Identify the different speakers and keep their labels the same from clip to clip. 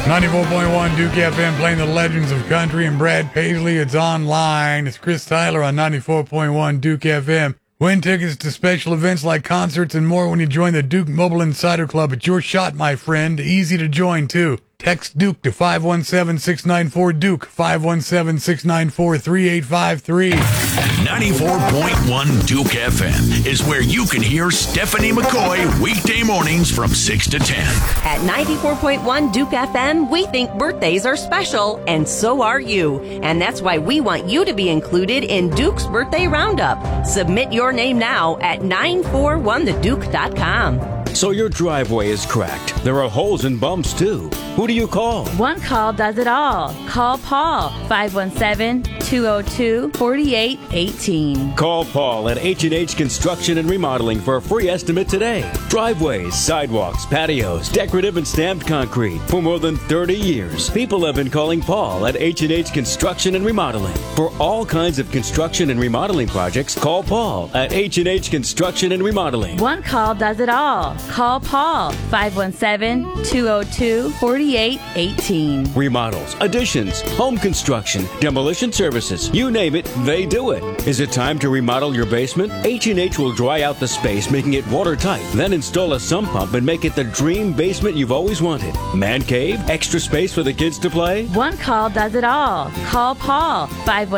Speaker 1: 94.1 Duke FM playing the legends of country and Brad Paisley. It's online. It's Chris Tyler on 94.1 Duke FM. Win tickets to special events like concerts and more when you join the Duke Mobile Insider Club. It's your shot, my friend. Easy to join, too. Text Duke to 517-694-DUKE, 517-694-3853.
Speaker 2: 94.1 Duke FM is where you can hear Stephanie McCoy weekday mornings from 6 to 10.
Speaker 3: At 94.1 Duke FM, we think birthdays are special, and so are you. And that's why we want you to be included in Duke's Birthday Roundup. Submit your name now at 941theduke.com.
Speaker 4: So your driveway is cracked. There are holes and bumps, too. Who do you call?
Speaker 5: One call does it all. Call Paul, 517-202-4818.
Speaker 4: Call Paul at H&H Construction and Remodeling for a free estimate today. Driveways, sidewalks, patios, decorative and stamped concrete. For more than 30 years, people have been calling Paul at H&H Construction and Remodeling. For all kinds of construction and remodeling projects, call Paul at H&H Construction and Remodeling.
Speaker 5: One call does it all. Call Paul, 517-202-4818.
Speaker 4: Remodels, additions, home construction, demolition services, you name it, they do it. Is it time to remodel your basement? H&H will dry out the space, making it watertight. Then install a sump pump and make it the dream basement you've always wanted. Man cave, extra space for the kids to play?
Speaker 5: One call does it all. Call Paul,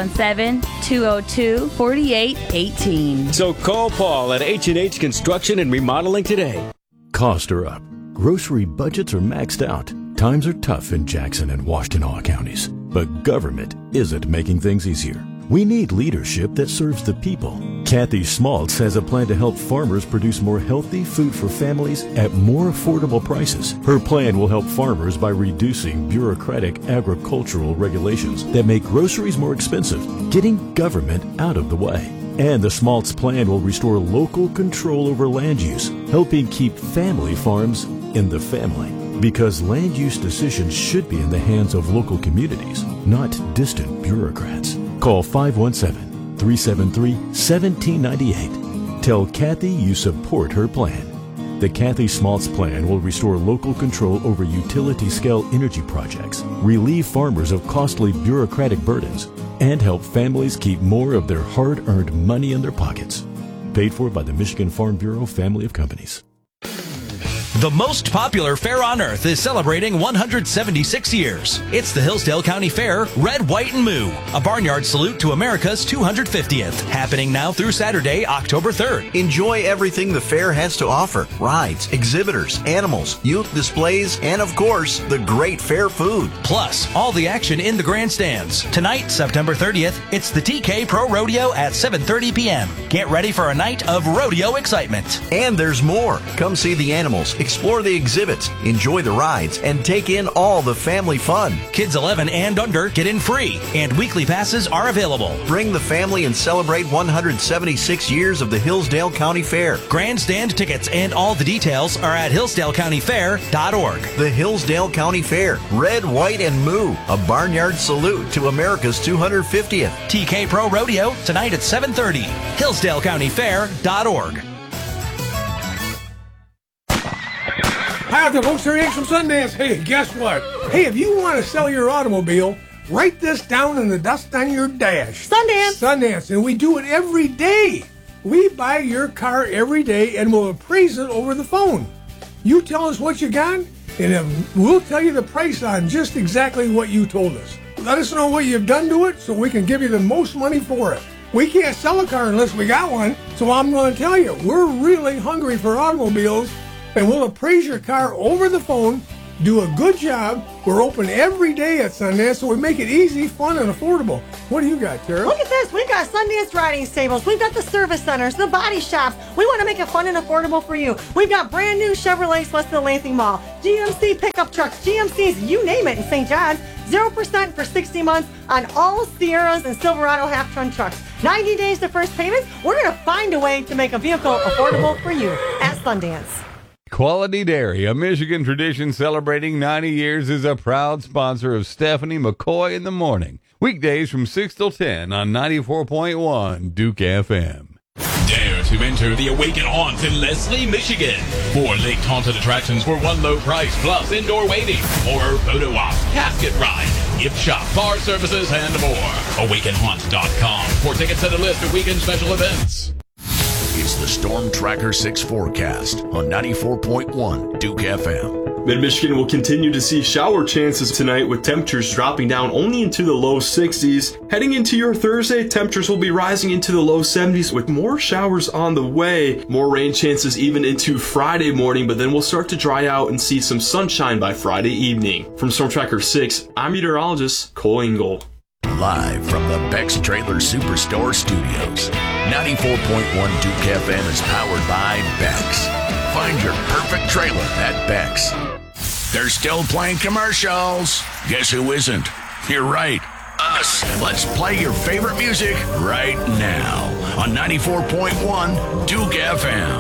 Speaker 5: 517-202-4818.
Speaker 4: So call Paul at H&H Construction and Remodeling today.
Speaker 6: Costs are up. Grocery budgets are maxed out. Times are tough in Jackson and Washtenaw counties. But government isn't making things easier. We need leadership that serves the people. Kathy Smaltz has a plan to help farmers produce more healthy food for families at more affordable prices. Her plan will help farmers by reducing bureaucratic agricultural regulations that make groceries more expensive, getting government out of the way. And the Smaltz plan will restore local control over land use, helping keep family farms in the family. Because land use decisions should be in the hands of local communities, not distant bureaucrats. Call 517-373-1798. Tell Kathy you support her plan. The Kathy Smaltz plan will restore local control over utility-scale energy projects, relieve farmers of costly bureaucratic burdens, and help families keep more of their hard-earned money in their pockets. Paid for by the Michigan Farm Bureau Family of Companies.
Speaker 7: The most popular fair on earth is celebrating 176 years. It's the Hillsdale County Fair, Red, White, and Moo, a barnyard salute to America's 250th, happening now through Saturday, October 3rd.
Speaker 8: Enjoy everything the fair has to offer. Rides, exhibitors, animals, youth displays, and of course, the great fair food.
Speaker 7: Plus, all the action in the grandstands. Tonight, September 30th, it's the TK Pro Rodeo at 7:30 p.m. Get ready for a night of rodeo excitement.
Speaker 8: And there's more. Come see the animals, explore the exhibits, enjoy the rides, and take in all the family fun.
Speaker 7: Kids 11 and under get in free, and weekly passes are available.
Speaker 8: Bring the family and celebrate 176 years of the Hillsdale County Fair.
Speaker 7: Grandstand tickets and all the details are at hillsdalecountyfair.org.
Speaker 8: The Hillsdale County Fair, Red, White, and Moo, a barnyard salute to America's 250th.
Speaker 7: TK Pro Rodeo, tonight at 7:30. hillsdalecountyfair.org.
Speaker 9: Hi out there, folks. Terry Hanks from Sundance. Hey, guess what? Hey, if you want to sell your automobile, write this down in the dust on your dash.
Speaker 10: Sundance.
Speaker 9: Sundance. And we do it every day. We buy your car every day and we'll appraise it over the phone. You tell us what you got, and then we'll tell you the price on just exactly what you told us. Let us know what you've done to it so we can give you the most money for it. We can't sell a car unless we got one, so I'm going to tell you, we're really hungry for automobiles. And we'll appraise your car over the phone, do a good job. We're open every day at Sundance, so we make it easy, fun, and affordable. What do you got, Tara?
Speaker 10: Look at this. We've got Sundance riding stables. We've got the service centers, the body shops. We want to make it fun and affordable for you. We've got brand new Chevrolets west of the Lansing Mall, GMC pickup trucks, GMCs, you name it in St. John's. 0% for 60 months on all Sierras and Silverado half-ton trucks. 90 days to first payments. We're going to find a way to make a vehicle affordable for you at Sundance.
Speaker 11: Quality Dairy, a Michigan tradition celebrating 90 years, is a proud sponsor of Stephanie McCoy in the Morning. Weekdays from 6 till 10 on 94.1 Duke FM.
Speaker 2: Dare
Speaker 12: to enter the Awaken Haunts in Leslie, Michigan. 4 lake haunted attractions for one low price, plus indoor waiting, horror photo op, casket ride, gift shop, bar services, and more. AwakenHaunt.com for tickets and a list of weekend special events.
Speaker 2: It's the Storm Tracker 6 forecast on 94.1 Duke FM.
Speaker 13: Mid-Michigan will continue to see shower chances tonight with temperatures dropping down only into the low 60s. Heading into your Thursday, temperatures will be rising into the low 70s with more showers on the way. More rain chances even into Friday morning, but then we'll start to dry out and see some sunshine by Friday evening. From Storm Tracker 6, I'm meteorologist Cole Engel.
Speaker 2: Live from the Beck's Trailer Superstore Studios. 94.1 Duke FM is powered by Beck's. Find your perfect trailer at Beck's. They're still playing commercials. Guess who isn't? You're right. Us. Let's play your favorite music right now on 94.1 Duke FM.